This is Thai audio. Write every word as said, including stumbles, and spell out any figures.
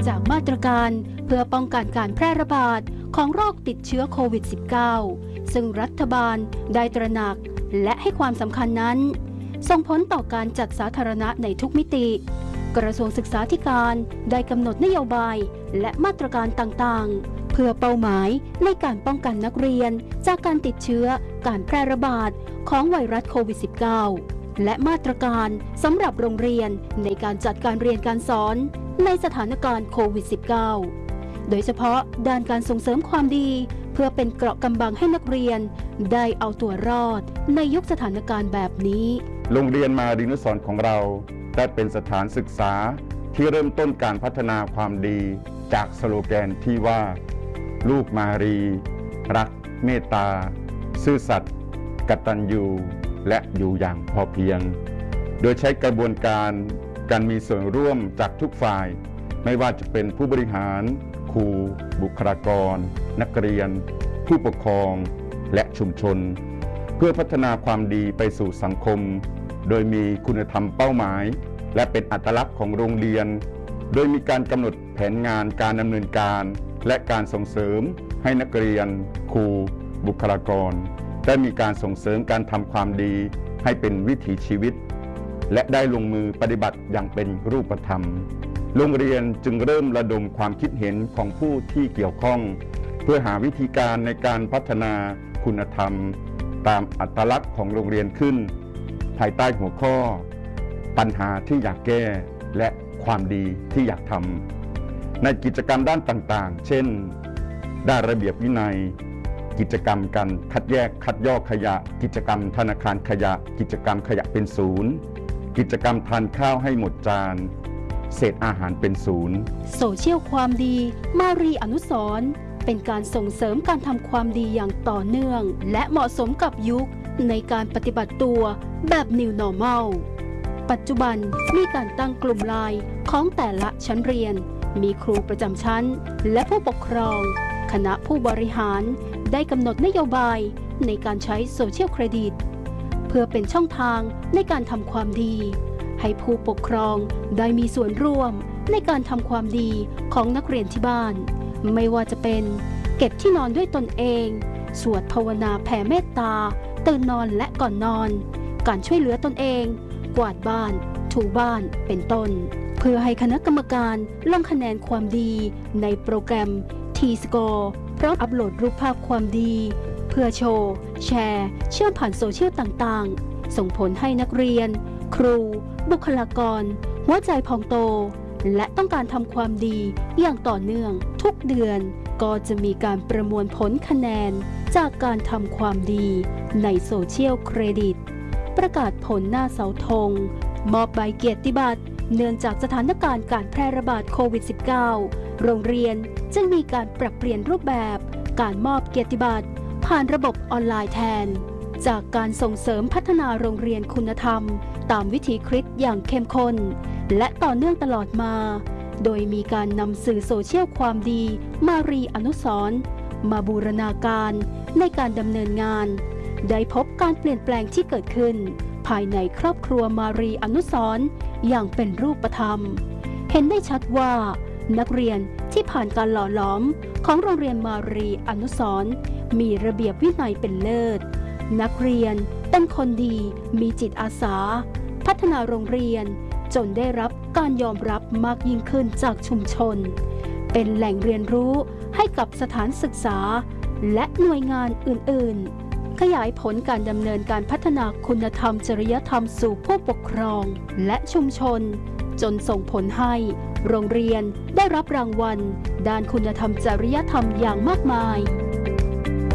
จากมาตรการเพื่อป้องกันการแพร่ระบาดของโรคติดเชื้อโควิด สิบเก้า ซึ่งรัฐบาลได้ตระหนักและให้ความสำคัญนั้นส่งผลต่อการจัดสาธารณะในทุกมิติกระทรวงศึกษาธิการได้กำหนดนโยบายและมาตรการต่างๆเพื่อเป้าหมายในการป้องกันนักเรียนจากการติดเชื้อการแพร่ระบาดของไวรัสโควิด สิบเก้า และมาตรการสำหรับโรงเรียนในการจัดการเรียนการสอนในสถานการณ์โควิด สิบเก้า โดยเฉพาะด้านการส่งเสริมความดีเพื่อเป็นเกราะกำบังให้นักเรียนได้เอาตัวรอดในยุคสถานการณ์แบบนี้โรงเรียนมารีนุสรณ์ของเราได้เป็นสถานศึกษาที่เริ่มต้นการพัฒนาความดีจากสโลแกนที่ว่าลูกมารีรักเมตตาซื่อสัตย์กตัญญูและอยู่อย่างพอเพียงโดยใช้กระบวนการการมีส่วนร่วมจากทุกฝ่ายไม่ว่าจะเป็นผู้บริหารครูบุคลากรนักเรียนผู้ปกครองและชุมชนเพื่อพัฒนาความดีไปสู่สังคมโดยมีคุณธรรมเป้าหมายและเป็นอัตลักษณ์ของโรงเรียนโดยมีการกำหนดแผนงานการดำเนินการและการส่งเสริมให้นักเรียนครูบุคลากรได้มีการส่งเสริมการทำความดีให้เป็นวิถีชีวิตและได้ลงมือปฏิบัติอย่างเป็นรูปธรรมโรงเรียนจึงเริ่มระดมความคิดเห็นของผู้ที่เกี่ยวข้องเพื่อหาวิธีการในการพัฒนาคุณธรรมตามอัตลักษณ์ของโรงเรียนขึ้นภายใต้หัวข้อปัญหาที่อยากแก้และความดีที่อยากทำในกิจกรรมด้านต่างๆเช่นด้านระเบียบวินัยกิจกรรมการคัดแยกคัดย่อขยะกิจกรรมธนาคารขยะกิจกรรมขยะเป็นศูนย์กิจกรรมทานข้าวให้หมดจานเศษอาหารเป็นศูนย์โซเชียลความดีมารีอนุสรณ์เป็นการส่งเสริมการทำความดีอย่างต่อเนื่องและเหมาะสมกับยุคในการปฏิบัติตัวแบบ New Normal ปัจจุบันมีการตั้งกลุ่มไลน์ของแต่ละชั้นเรียนมีครูประจำชั้นและผู้ปกครองคณะผู้บริหารได้กำหนดนโยบายในการใช้โซเชียลเครดิตเพื่อเป็นช่องทางในการทำความดีให้ผู้ปกครองได้มีส่วนร่วมในการทำความดีของนักเรียนที่บ้านไม่ว่าจะเป็นเก็บที่นอนด้วยตนเองสวดภาวนาแผ่เมตตาตื่นนอนและก่อนนอนการช่วยเหลือตนเองกวาดบ้านถูบ้านเป็นต้นเพื่อให้คณะกรรมการลงคะแนนความดีในโปรแกรม T-Score พร้อมอัปโหลดรูปภาพความดีเพื่อโชว์แชร์เชื่อมผ่านโซเชียลต่างๆส่งผลให้นักเรียนครูบุคลากรหัวใจพองโตและต้องการทำความดีอย่างต่อเนื่องทุกเดือนก็จะมีการประมวลผลคะแนนจากการทำความดีในโซเชียลเครดิตประกาศผลหน้าเสาธงมอบใบเกียรติบัตรเนื่องจากสถานการณ์การแพร่ระบาดโควิด สิบเก้า โรงเรียนจึงมีการปรับเปลี่ยนรูปแบบการมอบเกียรติบัตรผ่านระบบออนไลน์แทนจากการส่งเสริมพัฒนาโรงเรียนคุณธรรมตามวิถีคริสต์อย่างเข้มข้นและต่อเนื่องตลอดมาโดยมีการนำสื่อโซเชียลความดีมารีอนุสรณ์มาบูรณาการในการดำเนินงานได้พบการเปลี่ยนแปลงที่เกิดขึ้นภายในครอบครัวมารีอนุสรณ์อย่างเป็นรูปธรรมเห็นได้ชัดว่านักเรียนที่ผ่านการหล่อหลอมของโรงเรียนมารีอนุสรณ์มีระเบียบวินัยเป็นเลิศนักเรียนเป็นคนดีมีจิตอาสาพัฒนาโรงเรียนจนได้รับการยอมรับมากยิ่งขึ้นจากชุมชนเป็นแหล่งเรียนรู้ให้กับสถานศึกษาและหน่วยงานอื่นๆขยายผลการดำเนินการพัฒนาคุณธรรมจริยธรรมสู่ผู้ปกครองและชุมชนจนส่งผลให้โรงเรียนได้รับรางวัลด้านคุณธรรมจริยธรรมอย่างมากมาย